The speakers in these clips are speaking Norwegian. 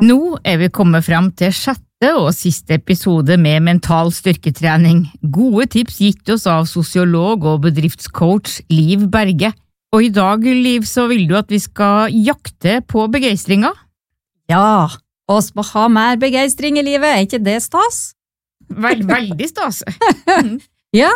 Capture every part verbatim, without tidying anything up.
Nå er vi kommet frem til sjette og siste episode med mental styrketrening. Gode tips gitt oss av sosiolog og bedriftscoach Liv Berge. Og i dag, Liv, så vil du at vi skal jakte på begeistringa? Ja, oss må ha mer begeistring i livet, er ikke det stas? Vel, veldig stas. Ja.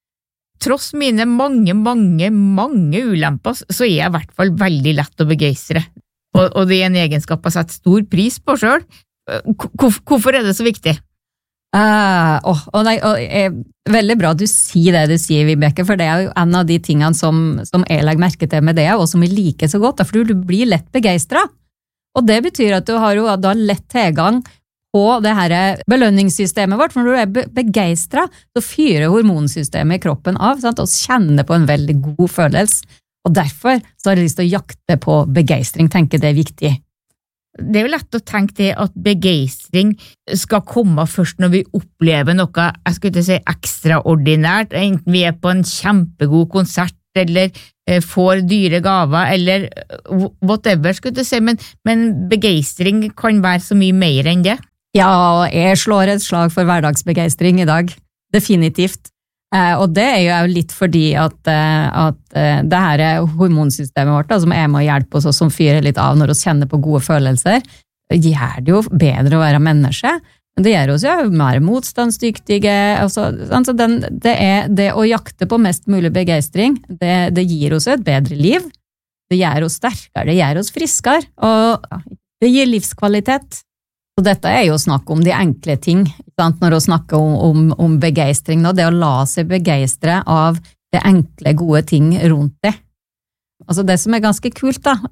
Tross mine mange, mange, mange ulemper, så er jeg i hvert fall veldig lett å begeistre. Og, og det er en egenskap jeg setter stor pris på selv. Hvor, hvorfor er det så viktig? Uh, oh, oh nei, oh, eh, veldig bra at du sier det du sier, Vibeke, for det er jo en av de tingene som, som jeg legger merke til med det, og som jeg liker så godt, for du blir lett begeistret. Og det betyr at du har jo da lett tilgang på det her belønningssystemet vårt, for når du er begeistret, så fyrer hormonsystemet i kroppen av, sant? Og kjenner på en veldig god følelse. Og derfor så har jeg lyst til å jakte på begeistring, tenker det er viktig. Det er jo lett å tenke det at begeistring skal komme først når vi opplever noe, jeg skulle ikke si ekstraordinært, enten vi er på en kjempegod konsert, eller eh, får dyre gaver, eller whatever, skulle jeg si, men, men begeistring kan være så mye mer enn det. Ja, jeg slår et slag for hverdagsbegeistring i dag, definitivt. Eh, og det er jo litt fordi at, eh, at eh, det her hormonsystemet vårt, da, som er med å hjelpe oss, og som fyrer litt av når vi kjenner på gode følelser, gjør det jo bedre å være menneske, men det gjør oss jo mer motstandsdyktige, altså, altså den, det, er, det å jakte på mest mulig begeistring, det, det gir oss et bedre liv, det gjør oss sterkere, det gjør oss friskere, og det gir livskvalitet. Så dette er jo snakk om de enkle ting, sant? Når vi snakker om, om, om begeistring, nå, det å la seg begeistre av de enkle, gode ting rundt det. Altså det som er ganske kult da,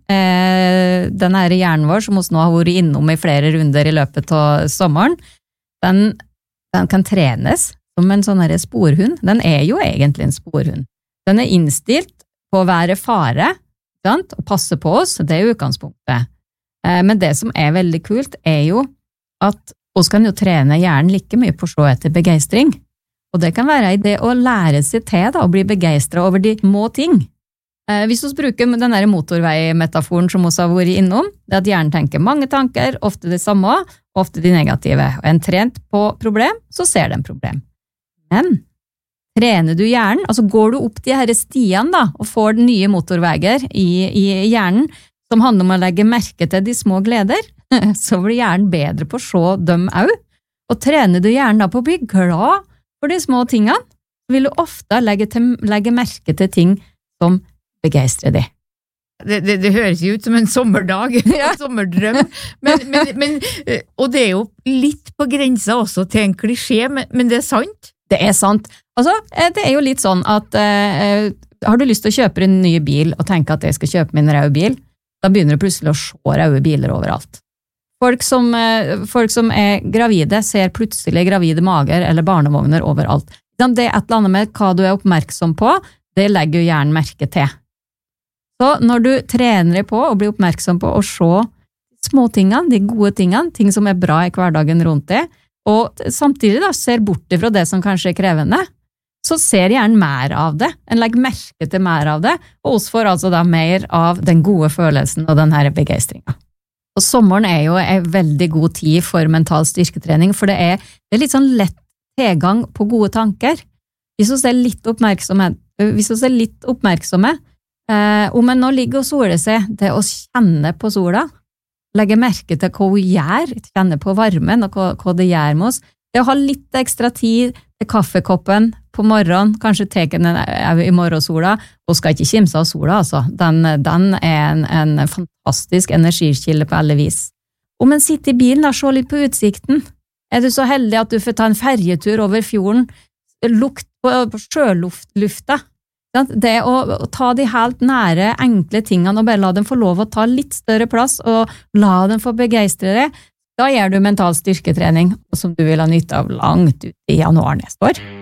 eh, den her hjernen vår, som vi nå har vært innom i flere runder i løpet av sommeren, den, den kan trenes som en sånn her sporhund. Den er jo egentlig en sporhund. Den er innstilt på å være fare, sant? Og passe på oss, det er utgangspunktet. Men det som er veldig kult er jo at oss kan jo trene hjernen like mye på å se etter begeistring. Og det kan være i det å lære seg til da, å bli begeistret over de små ting. Hvis vi bruker den der motorveimetaforen som vi har vært innom, det er at hjernen tenker mange tanker, ofte det samme, ofte de negative. Og en trent på problem, så ser den problem. Men trener du hjernen, altså går du opp de her stiene da, og får nye motorveier i, i hjernen, som handler om å legge merke til de små gleder, så blir hjernen bedre på å se dem også. Og trener du hjernen da på å bli glad for de små tingene, vil du ofte legge, til, legge merke til ting som begeistrer deg. Det, det, det høres jo ut som en sommerdag, en sommerdrøm, men, men, men, og det er jo litt på grensa også til en klisjé, men, men det er sant? Det er sant. Altså, det er jo litt sånn at eh, har du lyst til å kjøpe en ny bil og tenke at jeg skal kjøpe min røde bil, da begynner du plutselig å se røde biler overalt. Folk som, folk som er gravide ser plutselig gravide mager eller barnevogner overalt. Det er et eller annet med hva du er oppmerksom på, det legger jo hjernen merke til. Så når du trener deg på og blir oppmerksom på å se små tingene, de gode tingene, ting som er bra i hverdagen rundt deg, og samtidig da ser bort fra det som kanskje er krevende, så ser hjernen mer av det, en legger merke til mer av det, og oss får altså da mer av den gode følelsen og den her begeistringen. Og sommeren er jo en veldig god tid for mental styrketrening, for det er, det er litt sånn lett tilgang på gode tanker. Hvis vi er litt oppmerksomme, hvis vi er litt oppmerksomme, eh, om en nå ligger og soler seg, det å kjenne på sola, legge merke til hva hun gjør, kjenne på varmen og hva, hva det gjør med oss, det å ha litt ekstra tid til kaffekoppen på morgenen, kanskje teke den i morgensola, og skal ikke kimse av sola, altså. Den, den er en, en fantastisk energikilde på alle vis. Om en sitter i bilen, da, se litt på utsikten. Er du så heldig at du får ta en ferjetur over fjorden, lukt på, på sjølufta, det å, å ta de helt nære, enkle tingene, og bare la dem få lov å ta litt større plass, og la dem få begeistre deg, da gjør du mental styrketrening, som du vil ha nytte av langt ut i januar neste år.